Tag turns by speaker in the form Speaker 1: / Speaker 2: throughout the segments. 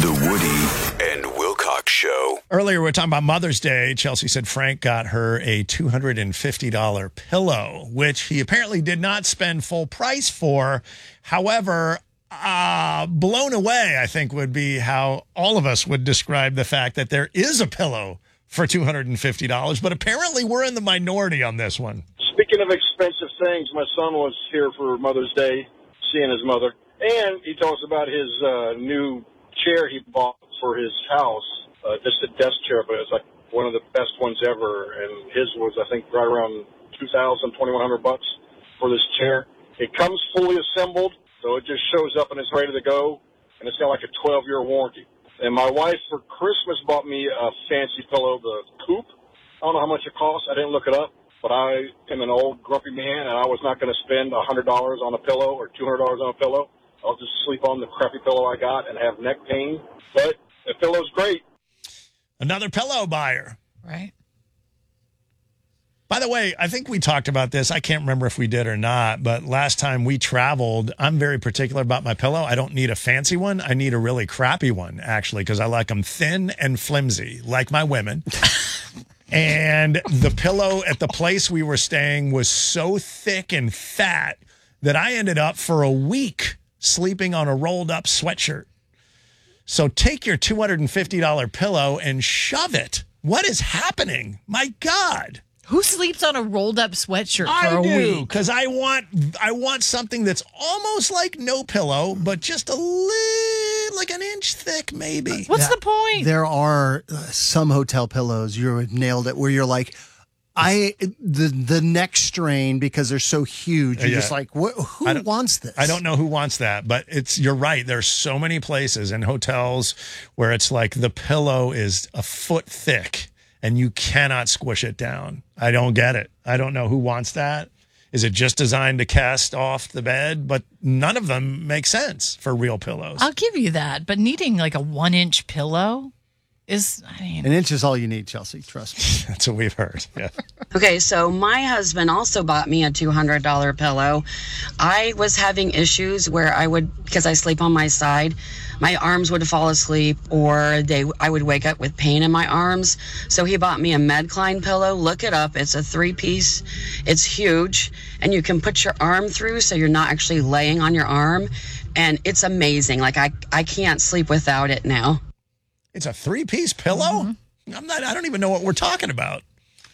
Speaker 1: The Woody and Wilcox Show.
Speaker 2: Earlier, we were talking about Mother's Day. Chelsea said Frank got her a $250 pillow, which he apparently did not spend full price for. However, blown away, I think, would be how all of us would describe the fact that there is a pillow for $250. But apparently, we're in the minority on this one.
Speaker 3: Speaking of expensive things, my son was here for Mother's Day, seeing his mother. And he told us about his new chair he bought for his house, just a desk chair, but it's like one of the best ones ever. And his was, I think, right around $2,100 for this chair. It comes fully assembled, so it just shows up and it's ready to go. And it's got like a 12-year warranty. And my wife, for Christmas, bought me a fancy pillow, the Coop. I don't know how much it costs. I didn't look it up. But I am an old, grumpy man, and I was not going to spend $100 on a pillow or $200 on a pillow. I'll just sleep on the crappy pillow I got and have neck pain. But the pillow's great.
Speaker 2: Another pillow buyer.
Speaker 4: Right.
Speaker 2: By the way, I think we talked about this. I can't remember if we did or not, but last time we traveled, I'm very particular about my pillow. I don't need a fancy one. I need a really crappy one, actually, because I like them thin and flimsy, like my women. And the pillow at the place we were staying was so thick and fat that I ended up for a week sleeping on a rolled up sweatshirt. So take your $250 pillow and shove it. What is happening? My God.
Speaker 4: Who sleeps on a rolled up sweatshirt for a week?
Speaker 2: Because I want something that's almost like no pillow, but just a little, like an inch thick, maybe.
Speaker 4: What's the point?
Speaker 5: There are some hotel pillows, you nailed it, where you're like, the neck strain, because they're so huge. You're just like, who wants this?
Speaker 2: I don't know who wants that, but you're right. There's so many places and hotels where it's like the pillow is a foot thick and you cannot squish it down. I don't get it. I don't know who wants that. Is it just designed to cast off the bed? But none of them make sense for real pillows.
Speaker 4: I'll give you that, but needing like a 1-inch pillow is,
Speaker 5: an inch is all you need, Chelsea. Trust me.
Speaker 2: That's what we've heard. Yeah.
Speaker 6: Okay, so my husband also bought me a $200 pillow. I was having issues where because I sleep on my side, my arms would fall asleep or I would wake up with pain in my arms. So he bought me a Medcline pillow. Look it up. It's a 3-piece. It's huge. And you can put your arm through so you're not actually laying on your arm. And it's amazing. Like I can't sleep without it now.
Speaker 2: It's a 3-piece pillow? Mm-hmm. I don't even know what we're talking about.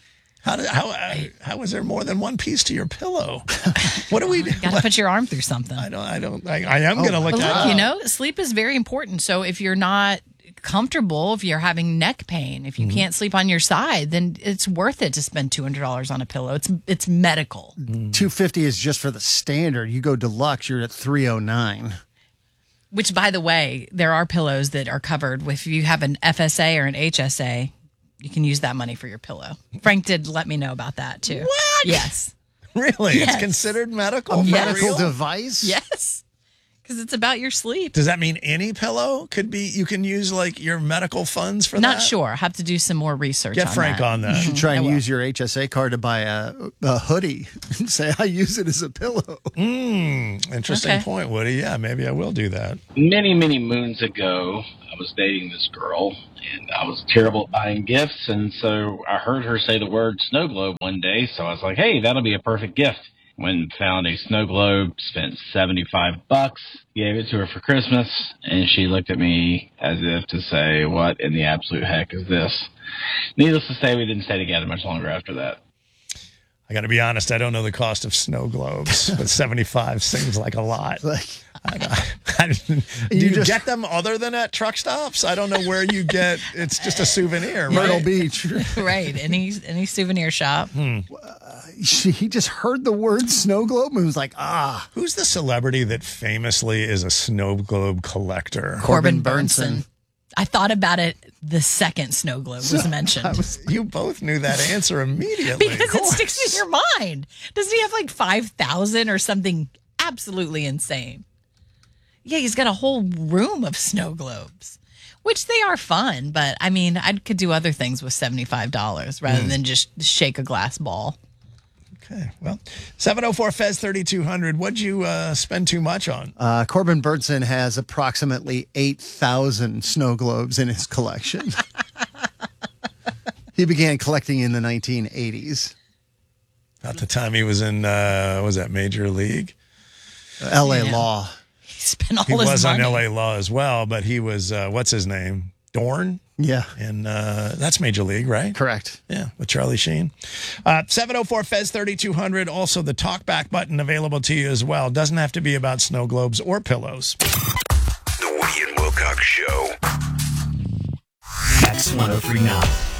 Speaker 2: How is there more than one piece to your pillow? What do we do?
Speaker 4: Got to put your arm through something.
Speaker 2: I am going to look that up.
Speaker 4: Sleep is very important. So if you're not comfortable, if you're having neck pain, if you can't sleep on your side, then it's worth it to spend $200 on a pillow. It's medical.
Speaker 5: $250 is just for the standard. You go deluxe, you're at $309.
Speaker 4: Which, by the way, there are pillows that are covered with. If you have an FSA or an HSA, you can use that money for your pillow. Frank did let me know about that, too.
Speaker 2: What?
Speaker 4: Yes.
Speaker 2: Really?
Speaker 4: Yes.
Speaker 2: It's considered medical?
Speaker 5: A medical device?
Speaker 4: Yes. Because it's about your sleep.
Speaker 2: Does that mean any pillow you can use like your medical funds for that?
Speaker 4: Not sure. Have to do some more research.
Speaker 2: Get Frank on that.
Speaker 5: You should try and use your HSA card to buy a hoodie and say, I use it as a pillow.
Speaker 2: Interesting point, Woody. Yeah, maybe I will do that.
Speaker 7: Many, many moons ago, I was dating this girl, and I was terrible at buying gifts, and so I heard her say the word snow globe one day, so I was like, hey, that'll be a perfect gift. Went and found a snow globe, spent $75, gave it to her for Christmas, and she looked at me as if to say, what in the absolute heck is this? Needless to say, we didn't stay together much longer after that.
Speaker 2: I got to be honest, I don't know the cost of snow globes, but 75 seems like a lot.
Speaker 5: Like,
Speaker 2: do you get them other than at truck stops? I don't know where you get. It's just a souvenir, right?
Speaker 5: Myrtle Beach.
Speaker 4: Right. Any souvenir shop.
Speaker 5: He just heard the word snow globe and was like,
Speaker 2: Who's the celebrity that famously is a snow globe collector?
Speaker 4: Corbin Burnson. I thought about it the second snow globe was mentioned.
Speaker 2: You both knew that answer immediately.
Speaker 4: Because it sticks in your mind. Doesn't he have like 5,000 or something absolutely insane? Yeah, he's got a whole room of snow globes, which they are fun. But, I mean, I could do other things with $75 rather than just shake a glass ball.
Speaker 2: Okay, well, 704 Fez 3200. What'd you spend too much on?
Speaker 5: Corbin Burnson has approximately 8,000 snow globes in his collection. He began collecting in the 1980s.
Speaker 2: About the time he was in, was that Major League?
Speaker 5: L.A. Law.
Speaker 4: He spent all
Speaker 2: He
Speaker 4: his
Speaker 2: was
Speaker 4: money.
Speaker 2: on L.A. Law as well, but he was, what's his name? Dorn?
Speaker 5: Yeah.
Speaker 2: And that's Major League, right?
Speaker 5: Correct.
Speaker 2: Yeah, with Charlie Sheen. 704 Fez 3200. Also, the talkback button available to you as well. Doesn't have to be about snow globes or pillows.
Speaker 1: The Woody and Wilcox Show.
Speaker 8: X 103.9.